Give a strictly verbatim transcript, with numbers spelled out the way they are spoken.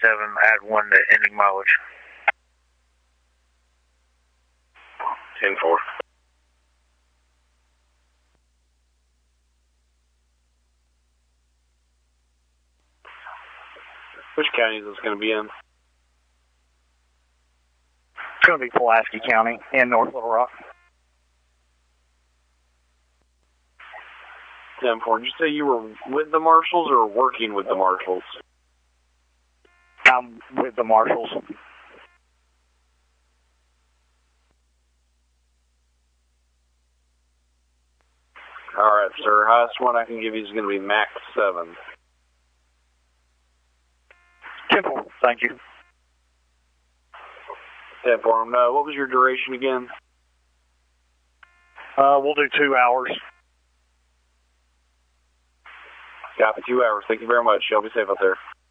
seven, add one to ending mileage. ten four. Which county is this going to be in? It's going to be Pulaski County in North Little Rock. ten four. Did you say you were with the marshals or working with the marshals? I'm with the marshals. All right, sir. Highest one I can give you is going to be max seven. ten four. Thank you. ten four. No, what was your duration again? Uh, we'll do two hours. Copy, two hours. Thank you very much. Y'all be safe out there.